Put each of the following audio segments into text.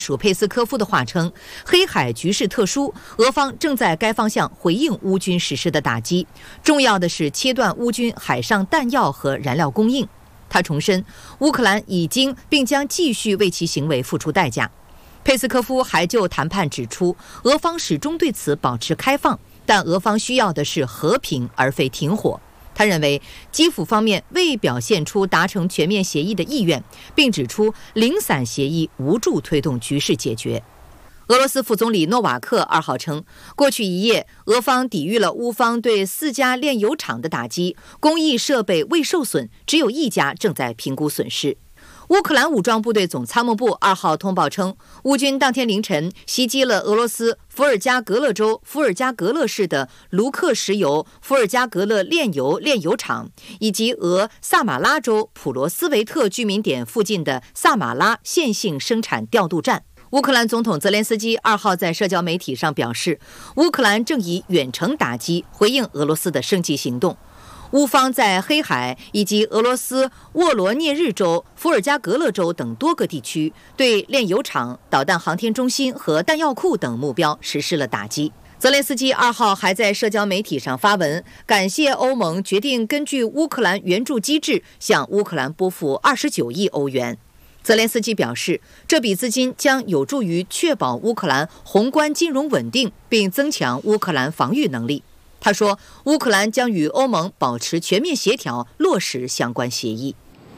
署佩斯科夫的话称，黑海局势特殊，俄方正在该方向回应乌军实施的打击。重要的是切断乌军海上弹药和燃料供应。他重申，乌克兰已经并将继续为其行为付出代价。佩斯科夫还就谈判指出，俄方始终对此保持开放，但俄方需要的是和平而非停火。他认为基辅方面未表现出达成全面协议的意愿，并指出零散协议无助推动局势解决。俄罗斯副总理诺瓦克2号称，过去一夜，俄方抵御了乌方对4家炼油厂的打击，工艺设备未受损，只有1家正在评估损失。乌克兰武装部队总参谋部2号通报称，乌军当天凌晨袭击了俄罗斯伏尔加格勒州伏尔加格勒市的卢克石油伏尔加格勒炼油厂，以及俄萨马拉州普罗斯维特居民点附近的萨马拉线性生产调度站。乌克兰总统泽连斯基2号在社交媒体上表示，乌克兰正以远程打击回应俄罗斯的升级行动。乌方在黑海以及俄罗斯沃罗涅日州、伏尔加格勒州等多个地区对炼油厂、导弹航天中心和弹药库等目标实施了打击。泽连斯基2号还在社交媒体上发文，感谢欧盟决定根据乌克兰援助机制向乌克兰拨付29亿欧元。泽连斯基表示，这笔资金将有助于确保乌克兰宏观金融稳定，并增强乌克兰防御能力。他说，乌克兰将与欧盟保持全面协调，落实相关协议。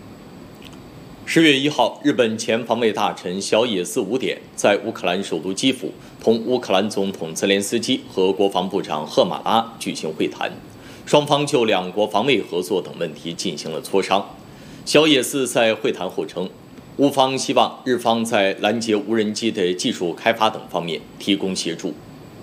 10月1号，日本前防卫大臣小野寺五典在乌克兰首都基辅同乌克兰总统泽连斯基和国防部长赫马拉举行会谈，双方就两国防卫合作等问题进行了磋商。小野寺在会谈后称，乌方希望日方在拦截无人机的技术开发等方面提供协助。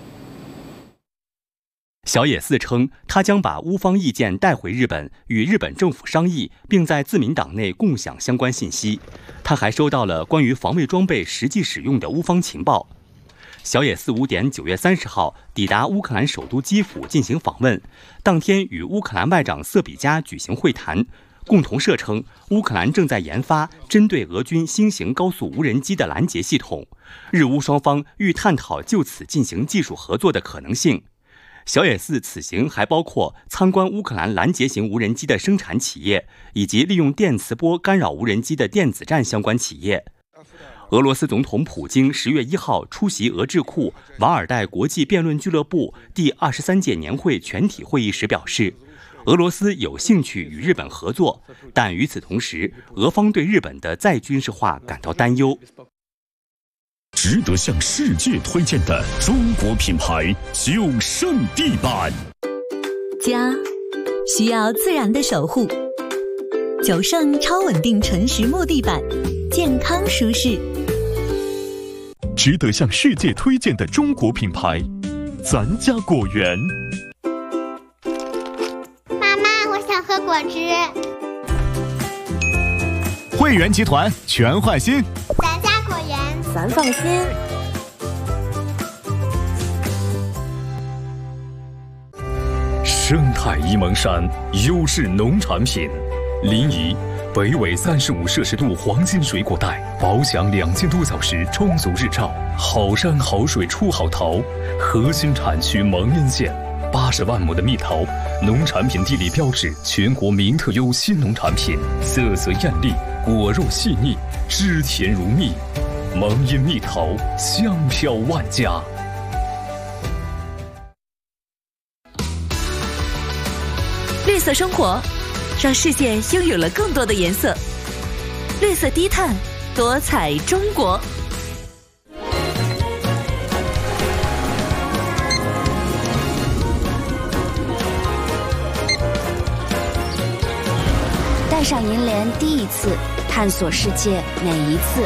小野寺称，他将把乌方意见带回日本，与日本政府商议，并在自民党内共享相关信息。他还收到了关于防卫装备实际使用的乌方情报。小野寺五典9月30号抵达乌克兰首都基辅进行访问，当天与乌克兰外长瑟比加举行会谈。共同社称，乌克兰正在研发针对俄军新型高速无人机的拦截系统，日乌双方欲探讨就此进行技术合作的可能性。小野寺此行还包括参观乌克兰拦截型无人机的生产企业，以及利用电磁波干扰无人机的电子战相关企业。俄罗斯总统普京10月1号出席俄智库瓦尔代国际辩论俱乐部第23届年会全体会议时表示，俄罗斯有兴趣与日本合作，但与此同时，俄方对日本的再军事化感到担忧。 值得向世界推荐的中国品牌9胜地板。 家需要自然的守护，9胜超稳定纯实木地板，健康舒适。 值得向世界推荐的中国品牌咱家果园。 妈妈，我想喝果汁。 汇源集团全换新， 咱家果园咱放心。 生态沂蒙山优质农产品，临沂北纬35摄氏度黄金水果带，饱享2000多小时充足日照，好山好水出好桃。核心产区蒙阴县80万亩的蜜桃，农产品地理标志，全国名特优新农产品，色泽艳丽，果肉细腻，汁甜如蜜。蒙阴蜜桃，香飘万家。 绿色生活，让世界拥有了更多的颜色。绿色低碳，多彩中国。 带上银联第一次，探索世界每一次。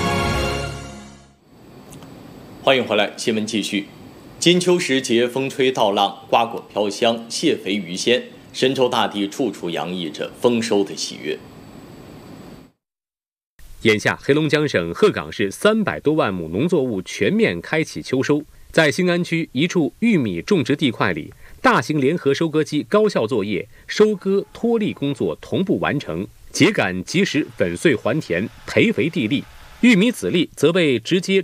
欢迎回来，新闻继续。金秋时节，风吹稻浪，瓜果飘香，蟹肥鱼鲜，神州大地处处洋溢着丰收的喜悦。 眼下，黑龙江省鹤岗市300多万亩农作物全面开启秋收。在兴安区一处玉米种植地块里，大型联合收割机高效作业，收割脱粒工作同步完成，秸秆及时粉碎还田，培肥地力。玉米籽粒则被直接